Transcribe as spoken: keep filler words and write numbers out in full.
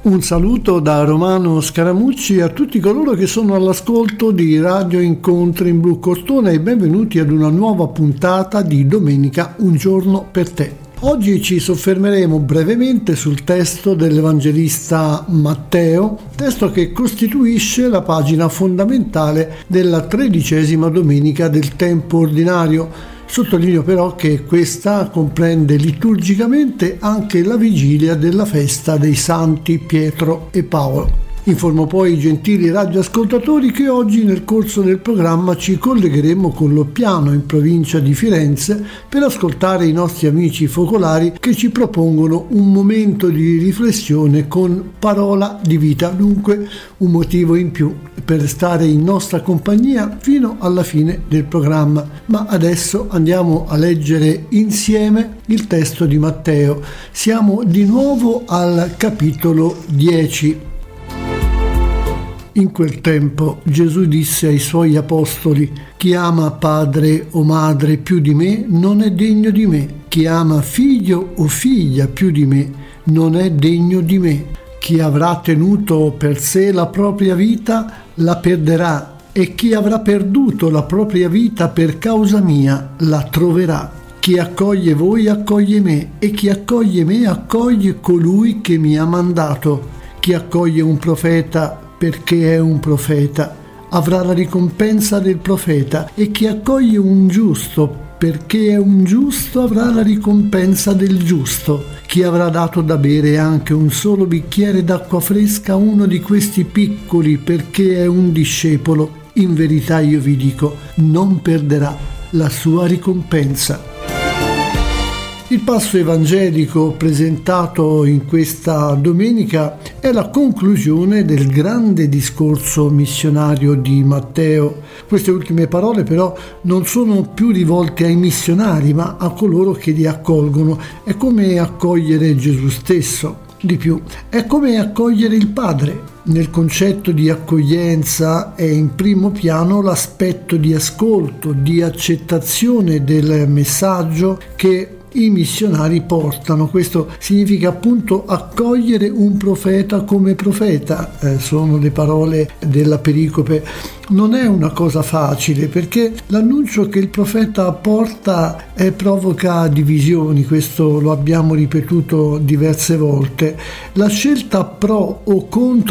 Un saluto da Romano Scaramucci a tutti coloro che sono all'ascolto di Radio Incontri in Blu Cortona e benvenuti ad una nuova puntata di Domenica Un Giorno per Te. Oggi ci soffermeremo brevemente sul testo dell'Evangelista Matteo, testo che costituisce la pagina fondamentale della tredicesima domenica del tempo ordinario. Sottolineo però che questa comprende liturgicamente anche la vigilia della festa dei Santi Pietro e Paolo. Informo poi i gentili radioascoltatori che oggi nel corso del programma ci collegheremo con Loppiano in provincia di Firenze per ascoltare i nostri amici focolari che ci propongono un momento di riflessione con parola di vita, dunque un motivo in più per stare in nostra compagnia fino alla fine del programma. Ma adesso andiamo a leggere insieme il testo di Matteo. Siamo di nuovo al capitolo dieci. In quel tempo Gesù disse ai suoi apostoli: chi ama padre o madre più di me non è degno di me. Chi ama figlio o figlia più di me non è degno di me. Chi avrà tenuto per sé la propria vita la perderà, e chi avrà perduto la propria vita per causa mia la troverà. Chi accoglie voi accoglie me, e chi accoglie me accoglie colui che mi ha mandato. Chi accoglie un profeta perché è un profeta avrà la ricompensa del profeta, e chi accoglie un giusto perché è un giusto avrà la ricompensa del giusto. Chi avrà dato da bere anche un solo bicchiere d'acqua fresca a uno di questi piccoli perché è un discepolo, in verità io vi dico, non perderà la sua ricompensa. Il passo evangelico presentato in questa domenica è la conclusione del grande discorso missionario di Matteo. Queste ultime parole però non sono più rivolte ai missionari, ma a coloro che li accolgono. È come accogliere Gesù stesso. Di più, è come accogliere il Padre. Nel concetto di accoglienza è in primo piano l'aspetto di ascolto, di accettazione del messaggio che i missionari portano. Questo significa appunto accogliere un profeta come profeta, eh, sono le parole della pericope. Non è una cosa facile, perché l'annuncio che il profeta porta eh, provoca divisioni, questo lo abbiamo ripetuto diverse volte. La scelta pro o contro